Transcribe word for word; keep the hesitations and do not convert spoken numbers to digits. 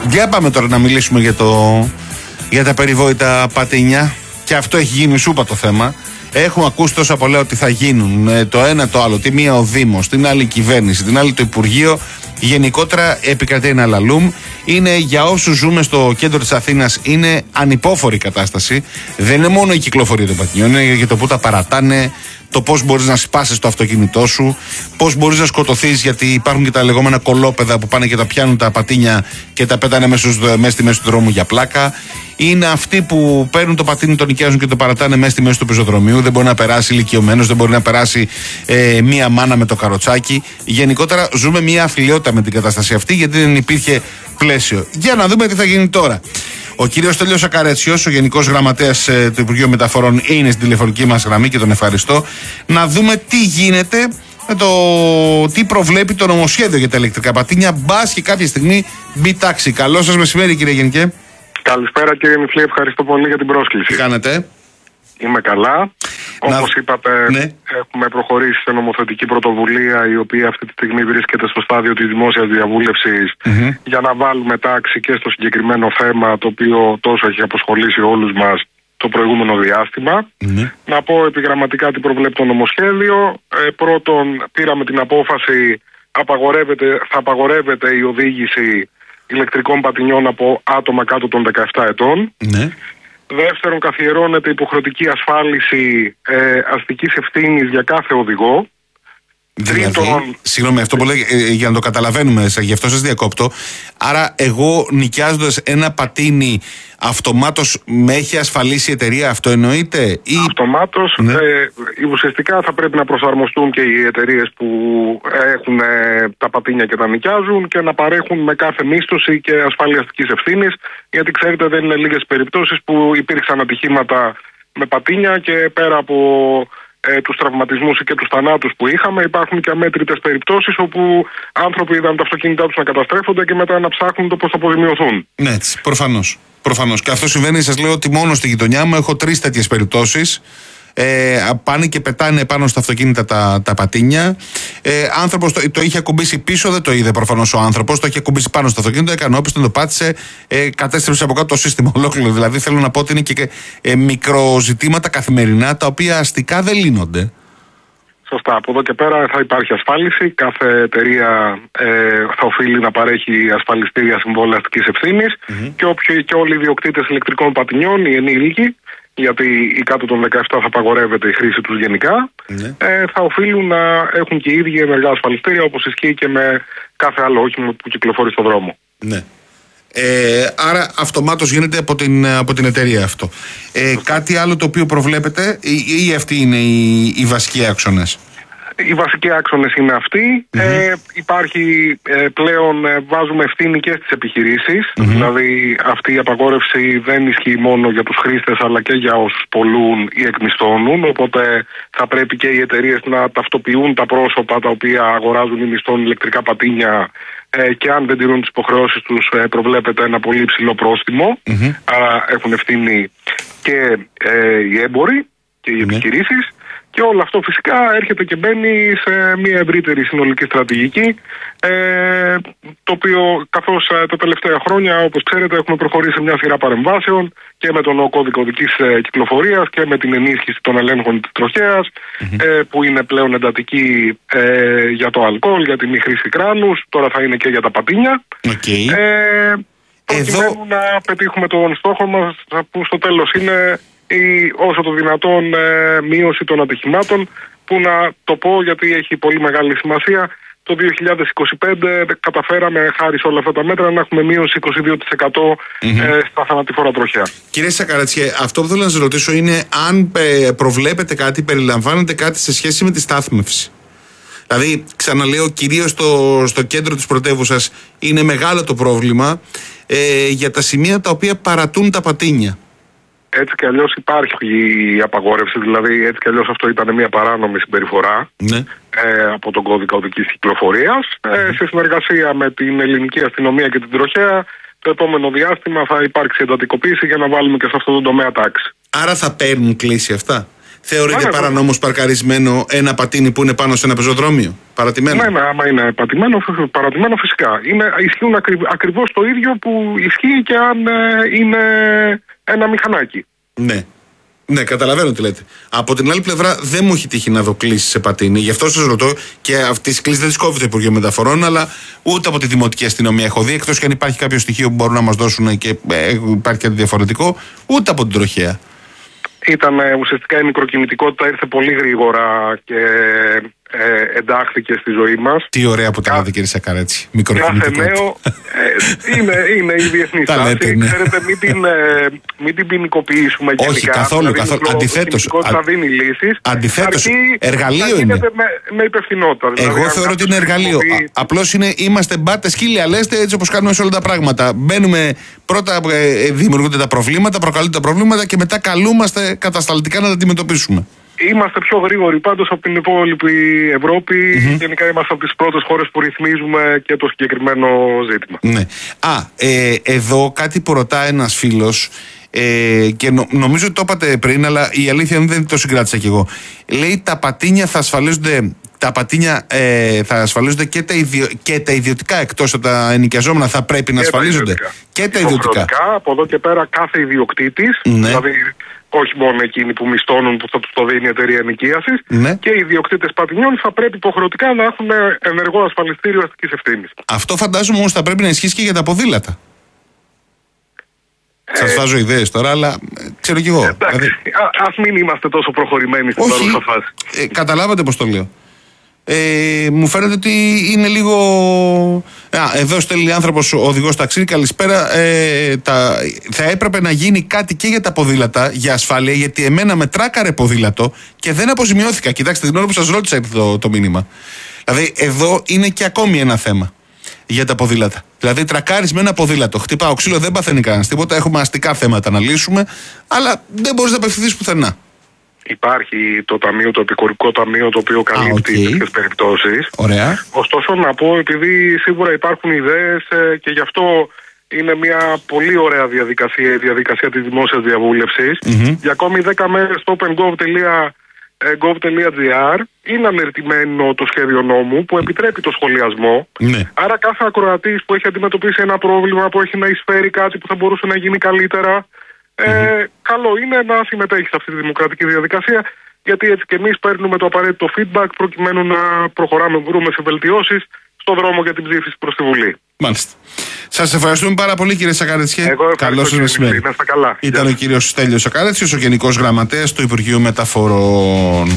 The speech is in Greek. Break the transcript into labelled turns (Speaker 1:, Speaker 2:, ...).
Speaker 1: Για πάμε τώρα να μιλήσουμε για, το, για τα περιβόητα πατίνια. Και αυτό έχει γίνει σούπα το θέμα. Έχουμε ακούσει τόσα πολλά ότι θα γίνουν. Ε, το ένα το άλλο. Τη μία ο Δήμος, την άλλη η κυβέρνηση, την άλλη το Υπουργείο. Γενικότερα επικρατεί ένα λαλούμ. Είναι για όσους ζούμε στο κέντρο της Αθήνας, είναι ανυπόφορη η κατάσταση. Δεν είναι μόνο η κυκλοφορία των πατινιών, είναι για το που τα παρατάνε, το πώς μπορείς να σπάσεις το αυτοκίνητό σου, πώς μπορείς να σκοτωθείς, γιατί υπάρχουν και τα λεγόμενα κολόπεδα που πάνε και τα πιάνουν τα πατίνια και τα πέτανε μέσα στη μέση του δρόμου για πλάκα. Είναι αυτοί που παίρνουν το πατίνι, το νοικιάζουν και το παρατάνε μέσα στη μέση του πεζοδρομίου. Δεν μπορεί να περάσει ηλικιωμένος, δεν μπορεί να περάσει ε, μία μάνα με το καροτσάκι. Γενικότερα ζούμε μία αφιλιότητα με την κατάσταση αυτή, γιατί δεν υπήρχε πλαίσιο. Για να δούμε τι θα γίνει τώρα. Ο κύριος Στέλιος Ακαρέτσιος, ο Γενικός Γραμματέας ε, του Υπουργείου Μεταφορών, είναι στην τηλεφωνική μας γραμμή και τον ευχαριστώ. Να δούμε τι γίνεται με το τι προβλέπει το νομοσχέδιο για τα ηλεκτρικά πατίνια. Μπας και κάποια στιγμή μπει τάξη. Καλό σας μεσημέρι, κύριε Γενικέ.
Speaker 2: Καλησπέρα, κύριε Νιφλή, ευχαριστώ πολύ για την πρόσκληση.
Speaker 1: Τι κάνετε?
Speaker 2: Είμαι καλά.
Speaker 1: Να...
Speaker 2: Όπως είπατε, ναι. Έχουμε προχωρήσει σε νομοθετική πρωτοβουλία, η οποία αυτή τη στιγμή βρίσκεται στο στάδιο της δημόσιας διαβούλευσης, mm-hmm. για να βάλουμε τάξη και στο συγκεκριμένο θέμα, το οποίο τόσο έχει αποσχολήσει όλους μας το προηγούμενο διάστημα. Mm-hmm. Να πω επιγραμματικά τι προβλέπει το νομοσχέδιο. Ε, πρώτον, πήραμε την απόφαση, απαγορεύεται, θα απαγορεύεται η οδήγηση ηλεκτρικών πατινιών από άτομα κάτω των δεκαεπτά ετών. Ναι. Δεύτερον, καθιερώνεται υποχρεωτική ασφάλιση ε, αστικής ευθύνης για κάθε οδηγό.
Speaker 1: Δηλαδή, Τρίτον, συγγνώμη, αυτό που λέει, ε, για να το καταλαβαίνουμε, γι' αυτό σας διακόπτω. Άρα, εγώ νοικιάζοντας ένα πατίνι, αυτομάτως με έχει ασφαλίσει η εταιρεία, αυτό εννοείται? Ή...
Speaker 2: Αυτομάτως, ναι. ε, ουσιαστικά θα πρέπει να προσαρμοστούν και οι εταιρείες που έχουν ε, τα πατίνια και τα νοικιάζουν και να παρέχουν με κάθε μίσθωση και ασφάλεια αστικής ευθύνης, γιατί ξέρετε δεν είναι λίγες περιπτώσεις που υπήρξαν ατυχήματα με πατίνια και πέρα από ε, τους τραυματισμούς και τους θανάτους που είχαμε, υπάρχουν και αμέτρητες περιπτώσεις όπου άνθρωποι είδαν τα αυτοκίνητά τους να καταστρέφονται και μετά να ψάχνουν το πώς θα αποζημιωθούν.
Speaker 1: Ναι, έτσι, προφανώς. Προφανώς. Και αυτό συμβαίνει, σας λέω ότι μόνο στη γειτονιά μου έχω τρεις τέτοιες περιπτώσεις. Ε, πάνε και πετάνε πάνω στα αυτοκίνητα τα, τα πατίνια. Ε, άνθρωπος το, το είχε ακουμπήσει πίσω, δεν το είδε προφανώς ο άνθρωπος. Το είχε ακουμπήσει πάνω στο αυτοκίνητο, έκανε όπιστον, το πάτησε, ε, κατέστρεψε από κάτω το σύστημα ολόκληρο. Δηλαδή θέλω να πω ότι είναι και ε, μικροζητήματα καθημερινά τα οποία αστικά δεν λύνονται.
Speaker 2: Σωστά. Από εδώ και πέρα θα υπάρχει ασφάλιση. Κάθε εταιρεία ε, θα οφείλει να παρέχει ασφαλιστήρια συμβόλαια αστικής ευθύνης mm-hmm. και, όποιοι, και όλοι οι ιδιοκτήτες ηλεκτρικών πατινιών, οι ενήλικοι, γιατί οι κάτω των δεκαεπτά θα απαγορεύεται η χρήση τους γενικά, mm-hmm. ε, θα οφείλουν να έχουν και οι ίδιοι ενεργά ασφαλιστήρια, όπως ισχύει και με κάθε άλλο όχημα που κυκλοφορεί στον δρόμο.
Speaker 1: Ναι. Ε, άρα αυτομάτως γίνεται από την, από την εταιρεία αυτό. Ε, κάτι άλλο το οποίο προβλέπετε ή, ή αυτοί είναι οι, οι βασικοί άξονες?
Speaker 2: Οι βασικοί άξονες είναι αυτοί. Mm-hmm. Ε, υπάρχει ε, πλέον, ε, βάζουμε ευθύνη και στις επιχειρήσεις. Mm-hmm. Δηλαδή αυτή η απαγόρευση δεν ισχύει μόνο για τους χρήστες αλλά και για όσους πολλούν ή εκμισθώνουν. Οπότε θα πρέπει και οι εταιρείες να ταυτοποιούν τα πρόσωπα τα οποία αγοράζουν ή μισθώνουν ηλεκτρικά πατίνια. Ε, και αν δεν τηρούν τις υποχρεώσεις τους, ε, προβλέπεται ένα πολύ υψηλό πρόστιμο. Mm-hmm. Άρα έχουν ευθύνη και ε, οι έμποροι και οι mm-hmm. επιχειρήσεις. Και όλο αυτό φυσικά έρχεται και μπαίνει σε μια ευρύτερη συνολική στρατηγική, ε, το οποίο καθώς ε, τα τελευταία χρόνια, όπως ξέρετε, έχουμε προχωρήσει σε μια σειρά παρεμβάσεων και με τον νέο κώδικα οδικής ε, κυκλοφορίας και με την ενίσχυση των ελέγχων της τροχέας, mm-hmm. ε, που είναι πλέον εντατική ε, για το αλκοόλ, για τη μη χρήση κράνους, τώρα θα είναι και για τα πατίνια.
Speaker 1: Okay.
Speaker 2: Ε, προκειμένου Εδώ... να πετύχουμε τον στόχο μας, που στο τέλος είναι η όσο το δυνατόν ε, μείωση των ατυχημάτων, που να το πω γιατί έχει πολύ μεγάλη σημασία, το δύο χιλιάδες είκοσι πέντε καταφέραμε χάρη σε όλα αυτά τα μέτρα να έχουμε μείωση είκοσι δύο τοις εκατό mm-hmm. ε, στα θανατηφόρα τροχιά.
Speaker 1: Κύριε Σακαρατσιέ, αυτό που θέλω να σας ρωτήσω είναι αν ε, προβλέπετε κάτι, περιλαμβάνετε κάτι σε σχέση με τη στάθμευση. Δηλαδή, ξαναλέω, κυρίως στο, στο κέντρο της πρωτεύουσας είναι μεγάλο το πρόβλημα ε, για τα σημεία τα οποία παρατούν τα πατίνια.
Speaker 2: Έτσι κι αλλιώς υπάρχει η απαγόρευση, δηλαδή έτσι κι αλλιώς αυτό ήταν μια παράνομη συμπεριφορά ναι. ε, από τον κώδικα οδικής κυκλοφορίας. Ε, σε συνεργασία με την ελληνική αστυνομία και την τροχέα, το επόμενο διάστημα θα υπάρξει εντατικοποίηση για να βάλουμε και σε αυτό το τομέα τάξη.
Speaker 1: Άρα θα παίρνουν κλίση αυτά. θεωρείται
Speaker 2: ναι,
Speaker 1: παρανόμως παρκαρισμένο ένα πατίνι που είναι πάνω σε ένα πεζοδρόμιο? Παρατημένο.
Speaker 2: Ναι, ναι, άμα είναι πατημένο, παρατημένο φυσικά. Είναι, ισχύουν ακριβ, ακριβώς το ίδιο που ισχύει και αν ε, είναι ένα μηχανάκι.
Speaker 1: Ναι. Ναι, καταλαβαίνω τι λέτε. Από την άλλη πλευρά, δεν μου έχει τύχει να δω κλήσεις σε πατίνι. Γι' αυτό σας ρωτώ, και αυτή τη κλίση δεν τη κόβει το Υπουργείο Μεταφορών, αλλά ούτε από τη Δημοτική Αστυνομία έχω δει, εκτός και αν υπάρχει κάποιο στοιχείο που μπορούν να μας δώσουν και ε, υπάρχει κάτι διαφορετικό, ούτε από την τροχέα.
Speaker 2: Ήταν ε, ουσιαστικά η μικροκινητικότητα, ήρθε πολύ γρήγορα και ε, εντάχθηκε στη ζωή μας.
Speaker 1: Τι ωραία που τα λέτε, κύριε Σακαρέτσι.
Speaker 2: Κάθε
Speaker 1: Μικροκινητικότητα.
Speaker 2: νέο ε, είναι, είναι η διεθνή στάση.
Speaker 1: Ναι.
Speaker 2: Ξέρετε, μην την, ε, μην την ποινικοποιήσουμε γενικά.
Speaker 1: Όχι, καθόλου,
Speaker 2: δηλαδή,
Speaker 1: καθόλου.
Speaker 2: Η
Speaker 1: Αντιθέτως,
Speaker 2: θα δίνει λύσεις.
Speaker 1: Αντιθέτως, εργαλείο
Speaker 2: να
Speaker 1: είναι.
Speaker 2: Με, με υπευθυνότητα. Δηλαδή,
Speaker 1: Εγώ θεωρώ ότι είναι εργαλείο. Απλώς είναι, είμαστε μπάτες σκύλια, λέστε, έτσι όπως κάνουμε σε όλα τα πράγματα. Μπαίνουμε, πρώτα ε, δημιουργούνται τα προβλήματα, προκαλούνται τα προβλήματα και μετά καλούμαστε κατασταλτικά να τα αντιμετωπίσουμε.
Speaker 2: Είμαστε πιο γρήγοροι πάντως από την υπόλοιπη Ευρώπη. Mm-hmm. Γενικά είμαστε από τις πρώτες χώρες που ρυθμίζουμε και το συγκεκριμένο ζήτημα.
Speaker 1: Ναι. Α, ε, εδώ κάτι που ρωτά ένας φίλος, ε, και νο, νομίζω ότι το είπατε πριν, αλλά η αλήθεια είναι δεν το συγκράτησα κι εγώ. Λέει τα πατίνια θα ασφαλίζονται. Τα πατίνια ε, θα ασφαλίζονται και τα, ιδιο, και τα ιδιωτικά, εκτός από τα ενοικιαζόμενα θα πρέπει να και ασφαλίζονται.
Speaker 2: Τα
Speaker 1: και τα ιδιωτικά.
Speaker 2: Από εδώ και πέρα κάθε ιδιοκτήτης,
Speaker 1: ναι.
Speaker 2: δηλαδή όχι μόνο εκείνοι που μισθώνουν που θα τους το δίνει η εταιρεία ενοικίασης, ναι. και οι ιδιοκτήτες πατινιών θα πρέπει υποχρεωτικά να έχουν ενεργό ασφαλιστήριο αστικής ευθύνης.
Speaker 1: Αυτό φαντάζομαι όμως θα πρέπει να ισχύσει και για τα ποδήλατα. Ε, Σας βάζω ιδέες τώρα, αλλά ξέρω κι εγώ.
Speaker 2: Εντάξει, δηλαδή... ας μην είμαστε τόσο προχωρημένοι στην παρούσα φάση.
Speaker 1: Ε, καταλάβατε πώς το λέω. Ε, μου φαίνεται ότι είναι λίγο. Α, εδώ στέλνει άνθρωπος ο οδηγός ταξί. Καλησπέρα. Ε, τα... Θα έπρεπε να γίνει κάτι και για τα ποδήλατα, για ασφάλεια, γιατί εμένα με τράκαρε ποδήλατο και δεν αποζημιώθηκα. Κοιτάξτε, την ώρα που σας ρώτησα το, το μήνυμα. Δηλαδή, εδώ είναι και ακόμη ένα θέμα για τα ποδήλατα. Δηλαδή, τρακάρεις με ένα ποδήλατο. Χτυπάω ξύλο, δεν παθαίνει κανένας τίποτα. Έχουμε αστικά θέματα να λύσουμε, αλλά δεν μπορείς να απευθυνθείς πουθενά.
Speaker 2: Υπάρχει το ταμείο, το επικουρικό ταμείο, το οποίο καλύπτει okay. τέτοιες περιπτώσεις.
Speaker 1: Ωραία.
Speaker 2: Ωστόσο, να πω, επειδή σίγουρα υπάρχουν ιδέες ε, και γι' αυτό είναι μια πολύ ωραία διαδικασία, η διαδικασία της δημόσιας διαβούλευσης. Mm-hmm. Για ακόμη δέκα μέρες στο open gov τελεία gr είναι ανερτημένο το σχέδιο νόμου που επιτρέπει το σχολιασμό. Mm-hmm. Άρα, κάθε ακροατής που έχει αντιμετωπίσει ένα πρόβλημα, που έχει να εισφέρει κάτι που θα μπορούσε να γίνει καλύτερα, Ε, mm-hmm. καλό είναι να συμμετέχει σε αυτή τη δημοκρατική διαδικασία, γιατί έτσι και εμείς παίρνουμε το απαραίτητο feedback προκειμένου να προχωράμε, βρούμε σε βελτιώσεις στο δρόμο για την ψήφιση προς τη Βουλή.
Speaker 1: Μάλιστα. Σας ευχαριστούμε πάρα πολύ, κύριε Σακαρέτσιε.
Speaker 2: Καλό σας μεσημέρι.
Speaker 1: Ήταν ο κύριος Στέλιος Σακαρέτσιος, ο Γενικός Γραμματέας του Υπουργείου Μεταφορών.